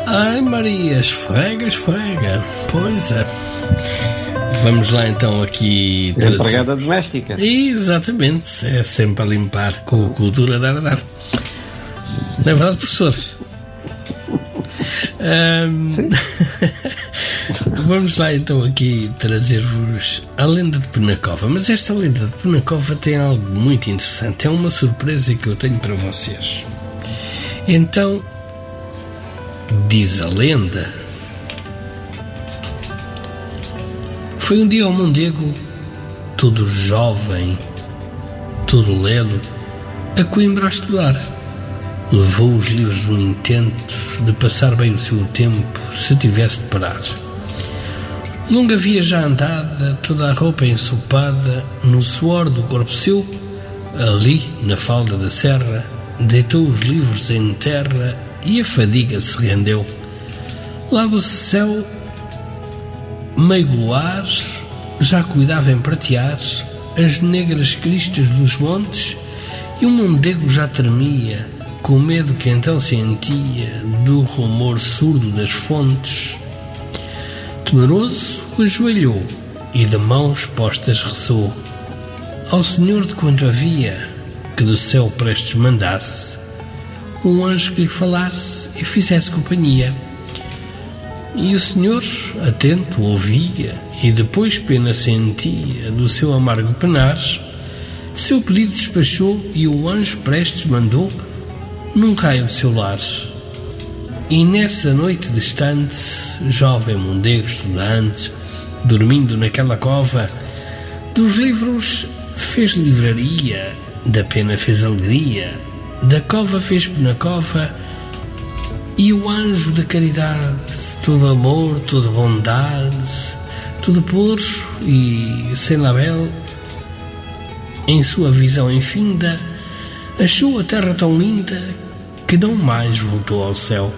Ai Maria, esfrega, esfrega. Pois é. Vamos lá então aqui... Empregada doméstica. Exatamente, é sempre a limpar com a cultura dar a dar. Não é verdade, professor? Sim. Vamos lá então aqui trazer-vos a lenda de Penacova. Mas esta lenda de Penacova tem algo muito interessante. É uma surpresa que eu tenho para vocês. Então, diz a lenda, foi um dia ao Mondego, todo jovem, todo ledo, a Coimbra a estudar. Levou os livros no intento de passar bem o seu tempo, se tivesse de parar. Longa via já andada, toda a roupa ensopada, no suor do corpo seu, ali, na falda da serra, deitou os livros em terra e a fadiga se rendeu. Lá do céu, meio luar, já cuidava em pratear as negras cristas dos montes, e o Mondego já tremia, com o medo que então sentia do rumor surdo das fontes. Temeroso, ajoelhou e de mãos postas rezou ao Senhor de quanto havia, que do céu prestes mandasse um anjo que lhe falasse e fizesse companhia. E o Senhor, atento, ouvia e depois pena sentia do seu amargo penar. Seu pedido despachou e o anjo prestes mandou num raio de seu lar. E nessa noite distante, jovem Mondego estudante, dormindo naquela cova, dos livros fez livraria, da pena fez alegria, da cova fez Penacova, e o anjo da caridade, todo amor, toda bondade, tudo puro e sem label, em sua visão infinda, achou a terra tão linda que não mais voltou ao céu.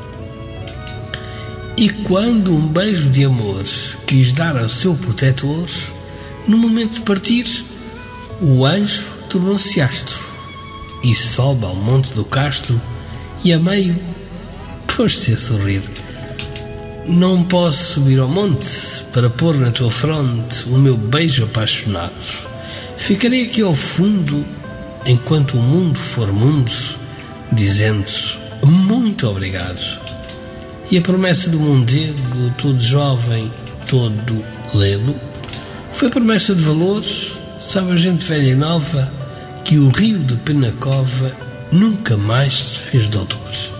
E quando um beijo de amor quis dar ao seu protetor, no momento de partir, o anjo tornou-se astro e sobe ao monte do castro e a meio pôs-se a sorrir. Não posso subir ao monte para pôr na tua fronte o meu beijo apaixonado. Ficarei aqui ao fundo enquanto o mundo for mundo, dizendo muito obrigado. E a promessa do Mondego, todo jovem, todo ledo, foi promessa de valores. Sabe a gente velha e nova que o rio de Penacova nunca mais se fez doutor.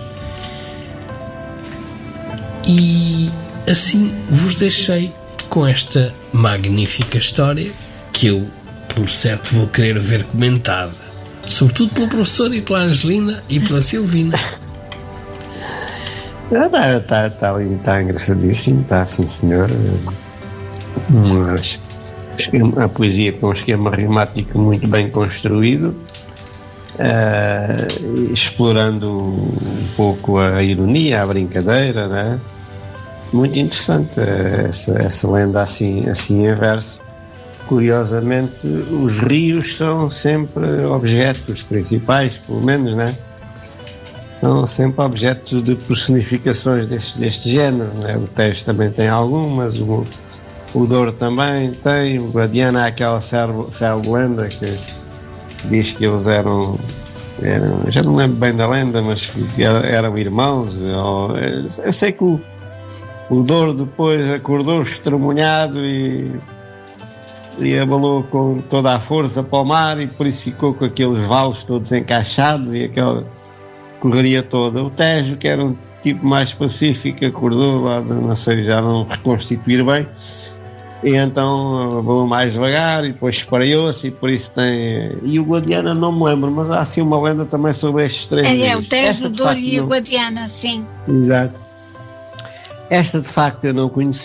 E assim vos deixei com esta magnífica história que eu, por certo, vou querer ver comentada, sobretudo pelo professor e pela Angelina e pela Silvina. Está engraçadíssimo, está sim senhor. A poesia com um esquema rimático muito bem construído, explorando um pouco a ironia, a brincadeira, né? Muito interessante essa lenda assim em verso. Curiosamente, os rios são sempre objetos principais, pelo menos, né? São sempre objetos de personificações deste género, né? O Tejo também tem algumas, o Douro também tem, o Guadiana há aquela lenda que diz que eles eram, já não lembro bem da lenda, mas eram irmãos. Eu sei que o Douro depois acordou estremunhado e abalou com toda a força para o mar, e por isso ficou com aqueles valos todos encaixados e aquela correria toda. O Tejo, que era um tipo mais pacífico, acordou lá de, não sei, já não reconstituir bem, e então abalou mais devagar e depois espalhou-se, e por isso tem. E o Guadiana não me lembro, mas há assim uma lenda também sobre estes três rios. O Tejo, o Douro e o Guadiana, sim. Exato. Esta de facto eu não conhecia.